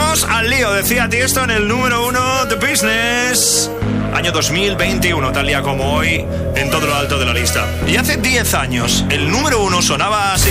Vamos al lío, decía Tiesto en el número 1 The Business. Año 2021, tal día como hoy, en todo lo alto de la lista. Y hace 10 años, el número 1 sonaba así.